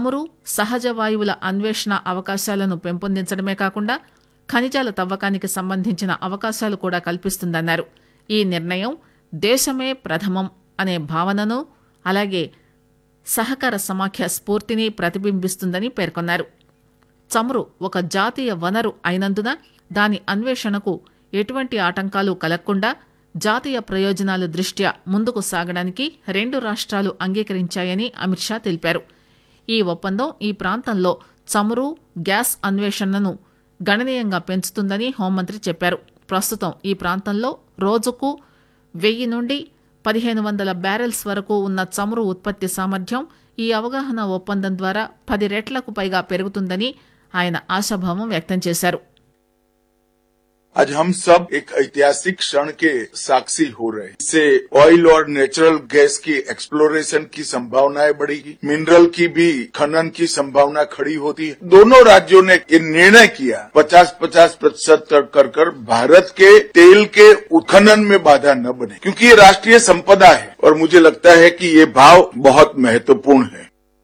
చమురు సహజ వాయువుల అన్వేషణ అవకాశాలను పెంపొందించడమే కాకుండా ఖనిజాల తవ్వకానికి సంబంధించిన అవకాశాలు కూడా కల్పిస్తుందన్నారు. ఈ నిర్ణయం దేశమే ప్రథమం అనే భావనను అలాగే సహకార సమాఖ్య స్ఫూర్తిని ప్రతిబింబిస్తుందని పేర్కొన్నారు. చమురు ఒక జాతీయ వనరు అయినందున దాని అన్వేషణకు ఎటువంటి ఆటంకాలు కలగకుండా జాతీయ ప్రయోజనాల దృష్ట్యా ముందుకు సాగడానికి రెండు రాష్ట్రాలు అంగీకరించాయని అమిత్ షా తెలిపారు. ఈ ఒప్పందం ఈ ప్రాంతంలో చమురు గ్యాస్ అన్వేషణను గణనీయంగా పెంచుతుందని హోంమంత్రి చెప్పారు. ప్రస్తుతం ఈ ప్రాంతంలో రోజుకు 1000 నుండి 1500 బ్యారెల్స్ వరకు ఉన్న చమురు ఉత్పత్తి సామర్థ్యం ఈ అవగాహన ఒప్పందం ద్వారా 10 రెట్లకు పైగా పెరుగుతుందని ఆయన ఆశాభావం వ్యక్తం చేశారు. आज हम सब एक ऐतिहासिक क्षण के साक्षी हो रहे हैं. इससे ऑयल और नेचुरल गैस की एक्सप्लोरेशन की संभावनाएं बढ़ेगी, मिनरल की भी खनन की संभावना खड़ी होती है. दोनों राज्यों ने ये निर्णय किया 50-50% कर भारत के तेल के उत्खनन में बाधा न बने, क्योंकि ये राष्ट्रीय संपदा है और मुझे लगता है कि ये भाव बहुत महत्वपूर्ण है.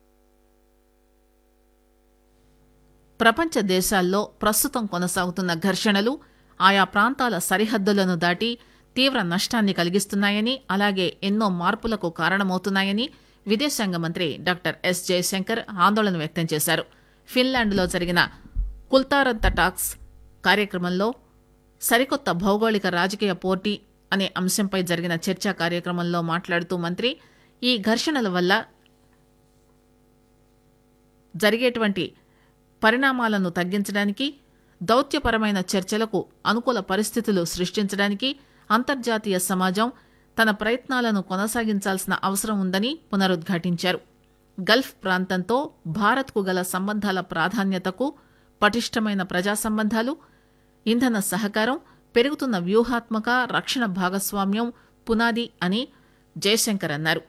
ప్రపంచ దేశాల్లో ప్రస్తుతం కొనసాగుతున్న ఘర్షణలు ఆయా ప్రాంతాల సరిహద్దులను దాటి తీవ్ర నష్టాన్ని కలిగిస్తున్నాయని అలాగే ఎన్నో మార్పులకు కారణమవుతున్నాయని విదేశాంగ మంత్రి డాక్టర్ ఎస్ జయశంకర్ ఆందోళన వ్యక్తం చేశారు. ఫిన్లాండ్లో జరిగిన కుల్తారంత టాక్స్ కార్యక్రమంలో సరికొత్త భౌగోళిక రాజకీయ పోటీ అనే అంశంపై జరిగిన చర్చా కార్యక్రమంలో మాట్లాడుతూ మంత్రి ఈ ఘర్షణల వల్ల జరిగేటువంటి పరిణామాలను తగ్గించడానికి దౌత్యపరమైన చర్చలకు అనుకూల పరిస్థితులు సృష్టించడానికి అంతర్జాతీయ సమాజం తన ప్రయత్నాలను కొనసాగించాల్సిన అవసరం ఉందని పునరుద్ఘాటించారు. గల్ఫ్ ప్రాంతంతో భారత్కు గల సంబంధాల ప్రాధాన్యతకు పటిష్టమైన ప్రజా సంబంధాలు, ఇంధన సహకారం, పెరుగుతున్న వ్యూహాత్మక రక్షణ భాగస్వామ్యం పునాది అని జయశంకర్ అన్నారు.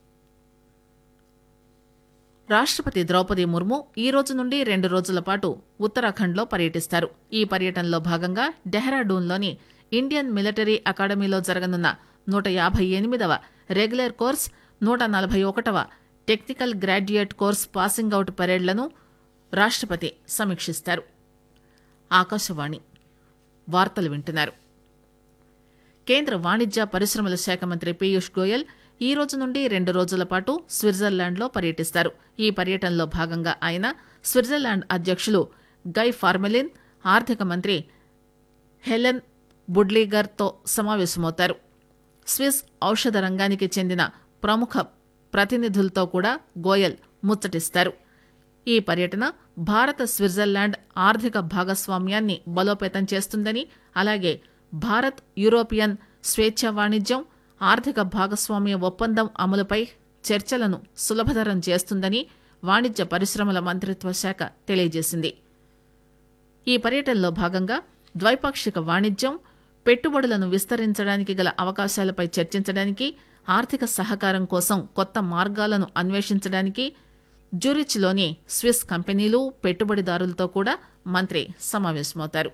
రాష్ట్రపతి ద్రౌపది ముర్ము ఈ రోజు నుండి 2 రోజుల పాటు ఉత్తరాఖండ్లో పర్యటిస్తారు. ఈ పర్యటనలో భాగంగా డెహ్రాడూన్లోని ఇండియన్ మిలిటరీ అకాడమీలో జరగనున్న 158వ regular course, 141వ technical graduate course passing out పరేడ్లను రాష్ట్రపతి సమీక్షిస్తారు. ఆకాశవాణి వార్తలు వింటున్నారు. కేంద్ర వాణిజ్య పరిశ్రమల శాఖ మంత్రి పీయూష్ గోయల్ ఈ రోజు నుండి 2 రోజుల పాటు స్విట్జర్లాండ్లో పర్యటిస్తారు. ఈ పర్యటనలో భాగంగా ఆయన స్విట్జర్లాండ్ అధ్యక్షులు గై ఫార్మెలిన్, ఆర్థిక మంత్రి హెలెన్ బుడ్లీగర్తో సమావేశమవుతారు. స్విస్ ఔషధ రంగానికి చెందిన ప్రముఖ ప్రతినిధులతో కూడా గోయల్ ముచ్చటిస్తారు. ఈ పర్యటన భారత స్విట్జర్లాండ్ ఆర్థిక భాగస్వామ్యాన్ని బలోపేతం చేస్తుందని అలాగే భారత్ యూరోపియన్ స్వేచ్ఛ వాణిజ్యం ఆర్థిక భాగస్వామ్య ఒప్పందం అమలుపై చర్చలను సులభతరం చేస్తుందని వాణిజ్య పరిశ్రమల మంత్రిత్వ శాఖ తెలియజేసింది. ఈ పర్యటనలో భాగంగా ద్వైపాక్షిక వాణిజ్యం, పెట్టుబడులను విస్తరించడానికి గల అవకాశాలపై చర్చించడానికి, ఆర్థిక సహకారం కోసం కొత్త మార్గాలను అన్వేషించడానికి జ్యూరిచ్లోని స్విస్ కంపెనీలు, పెట్టుబడిదారులతో కూడా మంత్రి సమావేశమవుతారు.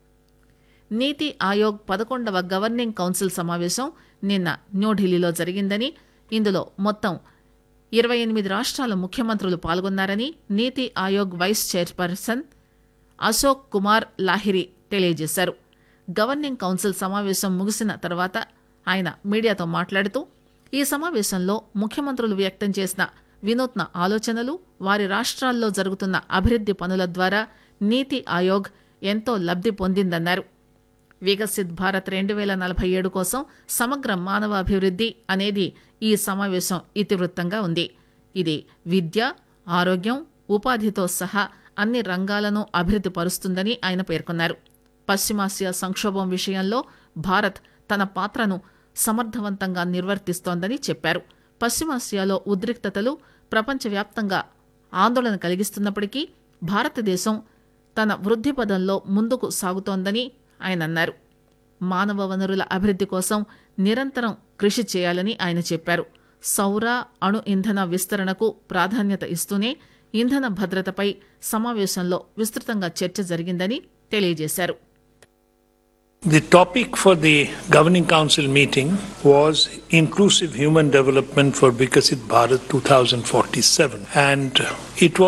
నీతి ఆయోగ్ 11వ గవర్నింగ్ కౌన్సిల్ సమావేశం నిన్న న్యూఢిల్లీలో జరిగిందని, ఇందులో మొత్తం 28 రాష్ట్రాల ముఖ్యమంత్రులు పాల్గొన్నారని నీతి ఆయోగ్ వైస్ చైర్పర్సన్ అశోక్ కుమార్ లాహిరి తెలియజేశారు. గవర్నింగ్ కౌన్సిల్ సమావేశం ముగిసిన తర్వాత ఆయన మీడియాతో మాట్లాడుతూ ఈ సమావేశంలో ముఖ్యమంత్రులు వ్యక్తం చేసిన వినూత్న ఆలోచనలు, వారి రాష్ట్రాల్లో జరుగుతున్న అభివృద్ది పనుల ద్వారా నీతి ఆయోగ్ ఎంతో లబ్ది పొందిందన్నారు. వికసిత్ భారత్ 2047 కోసం సమగ్ర మానవాభివృద్ది అనేది ఈ సమావేశం ఇతివృత్తంగా ఉంది. ఇది విద్య, ఆరోగ్యం, ఉపాధితో సహా అన్ని రంగాలను అభివృద్ది పరుస్తుందని ఆయన పేర్కొన్నారు. పశ్చిమాసియా సంక్షోభం విషయంలో భారత్ తన పాత్రను సమర్థవంతంగా నిర్వర్తిస్తోందని చెప్పారు. పశ్చిమాసియాలో ఉద్రిక్తతలు ప్రపంచవ్యాప్తంగా ఆందోళన కలిగిస్తున్నప్పటికీ భారతదేశం తన వృద్ధి పదంలో ముందుకు సాగుతోందని ఆయన అన్నారు. మానవ వనరుల అభివృద్ది కోసం నిరంతరం కృషి చేయాలని ఆయన చెప్పారు. సౌర, అణు ఇంధన విస్తరణకు ప్రాధాన్యత ఇస్తూనే ఇంధన భద్రతపై సమావేశంలో విస్తృతంగా చర్చ జరిగిందని తెలియజేశారు. The topic for the Governing Council meeting was Inclusive Human Development for Vikasit Bharat 2047, and it was